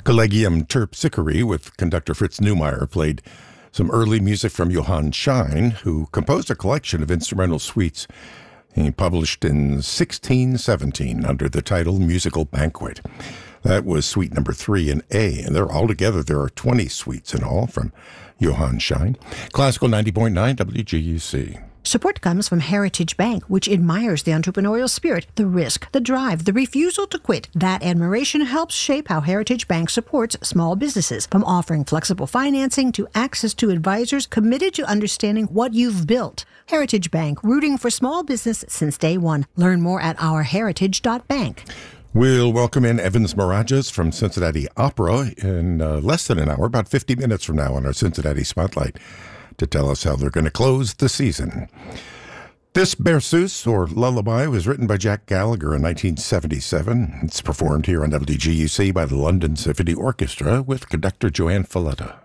Collegium Terpsichore with conductor Fritz Neumeier played some early music from Johann Schein, who composed a collection of instrumental suites he published in 1617 under the title Musical Banquet. That was suite number 3 in A, and altogether there are 20 suites in all from Johann Schein. Classical 90.9 WGUC. Support comes from Heritage Bank, which admires the entrepreneurial spirit, the risk, the drive, the refusal to quit. That admiration helps shape how Heritage Bank supports small businesses, from offering flexible financing to access to advisors committed to understanding what you've built. Heritage Bank, rooting for small business since day one. Learn more at ourheritage.bank. We'll welcome in Evans Mirages from Cincinnati Opera in less than an hour, about 50 minutes from now on our Cincinnati Spotlight, to tell us how they're going to close the season. This Berceuse, or Lullaby, was written by Jack Gallagher in 1977. It's performed here on WGUC by the London Symphony Orchestra with conductor Joanne Falletta.